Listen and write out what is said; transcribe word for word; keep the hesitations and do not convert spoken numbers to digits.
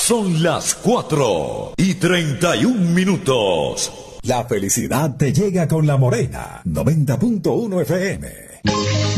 Son las cuatro y treinta y un minutos. La felicidad te llega con La Morena, noventa punto uno F M.